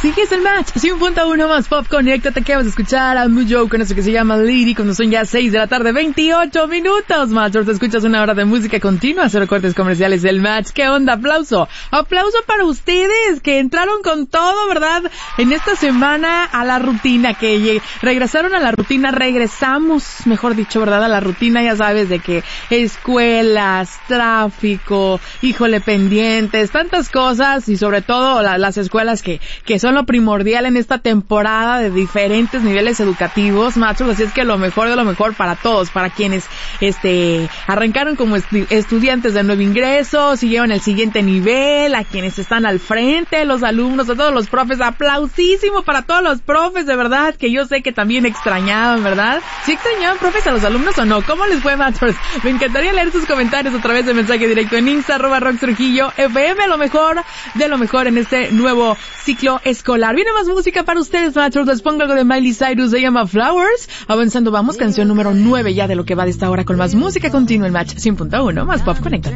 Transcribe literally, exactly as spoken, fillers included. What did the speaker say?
Sí que es el match, cien punto uno más Pop Conéctate, que vas a escuchar a Mujo con eso que se llama Lady, cuando son ya seis de la tarde, veintiocho minutos, match. Te escuchas una hora de música continua, cero cortes comerciales del match. ¿Qué onda? Aplauso, aplauso para ustedes que entraron con todo, ¿verdad? En esta semana a la rutina, que regresaron a la rutina, regresamos, mejor dicho, ¿verdad? A la rutina, ya sabes, de que escuelas, tráfico, híjole, pendientes, tantas cosas, y sobre todo la, las escuelas que, que son lo primordial en esta temporada de diferentes niveles educativos, machos. Así es que lo mejor de lo mejor para todos, para quienes este arrancaron como estu- estudiantes de nuevo ingreso, siguieron el siguiente nivel, a quienes están al frente, los alumnos, a todos los profes, aplausísimo para todos los profes, de verdad, que yo sé que también extrañaban, ¿verdad? ¿Sí extrañaban, profes, a los alumnos o no? ¿Cómo les fue, machos? Me encantaría leer sus comentarios a través de mensaje directo en Insta, arroba Rox Trujillo F M, lo mejor de lo mejor en este nuevo ciclo escolar. Viene más música para ustedes, machos. Les pongo algo de Miley Cyrus, se llama Flowers. Avanzando vamos, canción número nueve ya de lo que va de esta hora con más música continua, el match cien punto uno más Pop Conecta.